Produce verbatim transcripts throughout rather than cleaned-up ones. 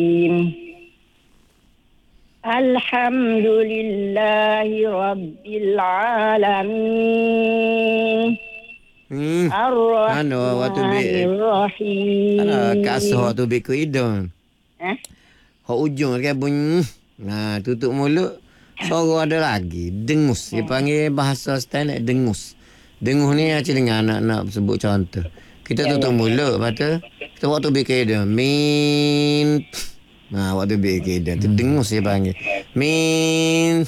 Alhamdulillahi Rabbil Alamin. Hmm. Ano waktu be Ar-Rahmanir-Rahim. Ana kasih waktu be ku idon. Eh? Hak ujung kan bunyi. Nah, tutup mulut. Suara ada lagi. Dengus. Dia panggil bahasa standard dengus. Dengus ni macam dengan anak-anak sebut contoh. Kita Ya, tutup ya. mulut. Lepas tu, kita waktu be ku idon. Min. Nah, waktu be ku idon. Tu dengus dia panggil. Min.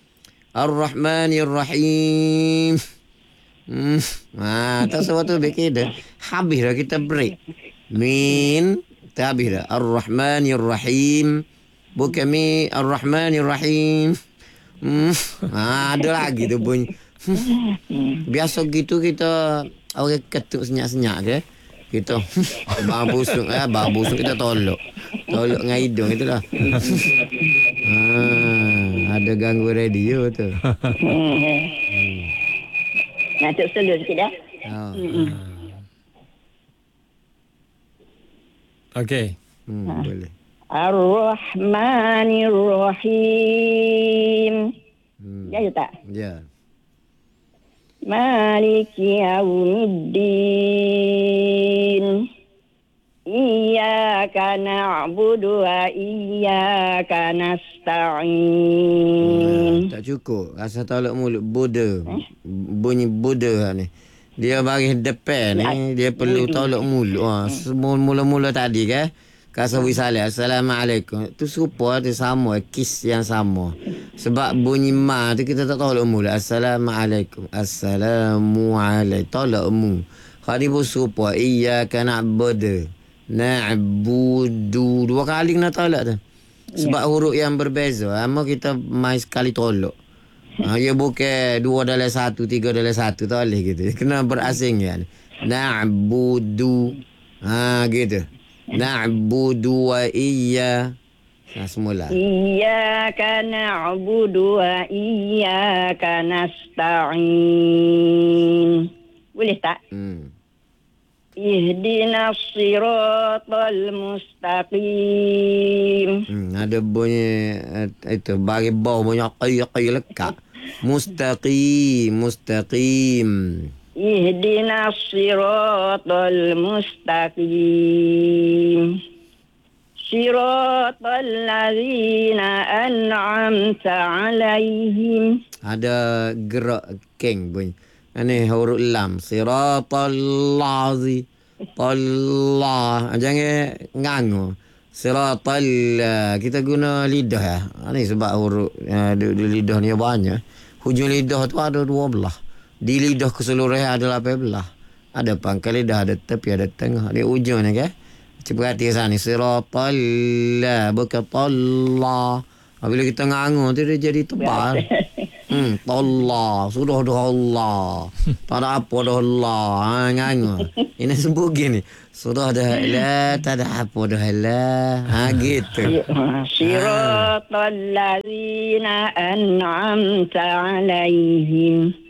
Ar-Rahmanir-Rahim. Hmm. Ah, tak sesuatu bikin dah. Habis dah kita break. Min. Tak habis dah. Ar-Rahmanir-Rahim. Bukan mi Ar-Rahmanir-Rahim. Hmm. Ah, ada lagi tu bunyi. Hmm. Biasa gitu kita orang ketuk senyak-senyak ke. Kita bang busuk eh, bang busuk kita tolok. Tolok dengan hidung itulah. Ah, ada ganggu radio tu. Hmm. Nak cuk selu sikit dah. Oh. Hmm. Okey. Hmm, Ha. boleh. Ar-Rahmanir-Rahim. Hmm. Ya ke tak? Ya. Maliki yaumiddin. Iyyaka na'budu wa iyyaka nasta'in. Tak cukup. Rasa tolak mulut Buddha. Bunyi Buddha ni. Dia bagi depan ni. Dia perlu tolak mulut. Ha. Semua mula-mula tadi kan. Kasa wisalah. Assalamualaikum. Tu serupa tu sama. Kis yang sama. Sebab bunyi ma tu kita tak tolak mulut. Assalamualaikum. Assalamualaikum. Tolak mu. Kalau ni pun serupa. Iyyaka na'budu. Na'budu. Dua kali kena tolak tu. Sebab huruf yang berbeza. Ama kita mai sekali tolak. Ha, ia bukan dua dalam satu, tiga dalam satu. Tak boleh gitu. Kena berasing kan. Na'budu. Ha, gitu. Na'budu wa iya. Ha, semula. Iyyaka na'budu wa iyyaka nasta'in. Boleh tak? Hmm. Ihdinas siratal mustaqim. Hmm, ada bunyi uh, itu bagi bawah bunyi qay-qay lekat. Mustaqim, mustaqim. Ihdinas siratal mustaqim. Siratal ladzina an'amta 'alaihim. Ada gerak keng bunyi. Ini huruf lam. Siratal lazi. Tallah. Jangan ngangu. Siratal. Kita guna lidah ya. Ini sebab huruf uh, di, di lidah ni banyak. Hujung lidah tu ada dua belah. Di lidah keseluruhan ada lapan belah. Ada pangkal lidah, ada tepi, ada tengah. Di ujung ni kan. Cuba perhati sana. Siratal. Bukan tallah. Bila kita ngangu tu dia jadi tebal. Hmm, Allah. Sudah dah Allah. Tak ada apa dah Allah. Ha, ngangu. Ini sebut gini. Sudah dah Allah. Tak ada apa dah Allah. Ha, gitu. Siratal ladzina an'amta 'alaihim.